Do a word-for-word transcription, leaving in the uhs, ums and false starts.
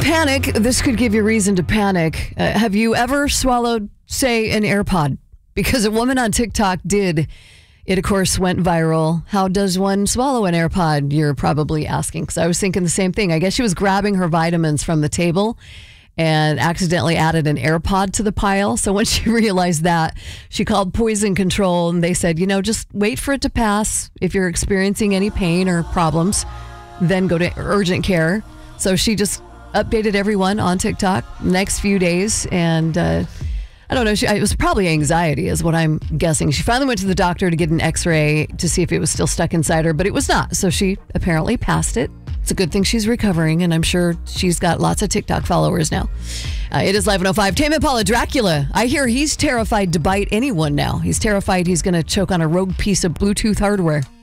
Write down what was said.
Panic. This could give you reason to panic. Uh, have you ever swallowed, say, an AirPod? Because a woman on TikTok did. It, of course, went viral. How does one swallow an AirPod? You're probably asking, because I was thinking the same thing. I guess she was grabbing her vitamins from the table and accidentally added an AirPod to the pile. So when she realized that, she called poison control, and they said, you know, just wait for it to pass. If you're experiencing any pain or problems, then go to urgent care. So she just updated everyone on TikTok the next few days, and uh, I don't know, she, it was probably anxiety is what I'm guessing. She finally went to the doctor to get an x-ray to see if it was still stuck inside her, but it was not. So she apparently passed it. It's a good thing she's recovering, and I'm sure she's got lots of TikTok followers now. Uh, it is eleven oh five. Tame Impala, Dracula. I hear he's terrified to bite anyone now. He's terrified he's going to choke on a rogue piece of Bluetooth hardware.